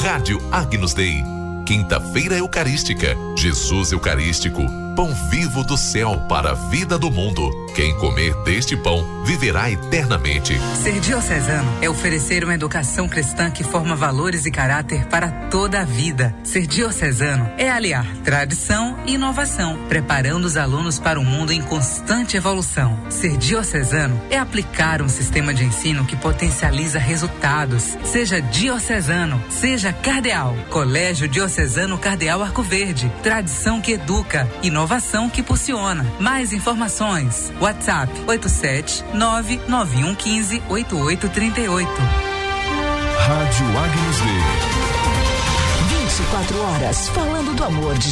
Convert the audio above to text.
Rádio Agnus Dei. Quinta-feira Eucarística. Jesus Eucarístico. Pão vivo do céu para a vida do mundo. Quem comer deste pão viverá eternamente. Ser diocesano é oferecer uma educação cristã que forma valores e caráter para toda a vida. Ser diocesano é aliar tradição e inovação, preparando os alunos para um mundo em constante evolução. Ser diocesano é aplicar um sistema de ensino que potencializa resultados. Seja diocesano, seja cardeal. Colégio Diocesano Cardeal Arco Verde. Tradição que educa, inovação que impulsiona. Mais informações. WhatsApp 87991158838. Rádio Agnus Dei. 24 horas falando do amor de